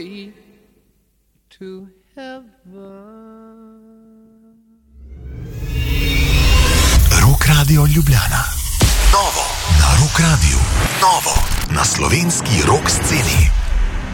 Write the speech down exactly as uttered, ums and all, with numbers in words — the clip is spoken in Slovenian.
way to heaven. Rock Radio Ljubljana. Novo na Rock Radio. Novo na slovenski rock sceni.